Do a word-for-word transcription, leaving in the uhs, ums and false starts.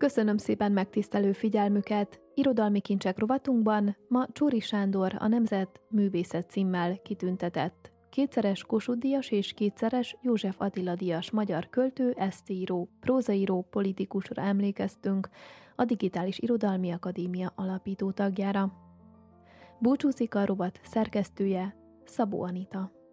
Köszönöm szépen megtisztelő figyelmüket! Irodalmi kincsek rovatunkban ma Csóri Sándor a Nemzet Művészet címmel kitüntetett kétszeres Kossuth-díjas és kétszeres József Attila-díjas magyar költő, esszéíró, prózaíró, politikusra emlékeztünk, a Digitális Irodalmi Akadémia alapító tagjára. Búcsúzik a rovat szerkesztője, Szabó Anita.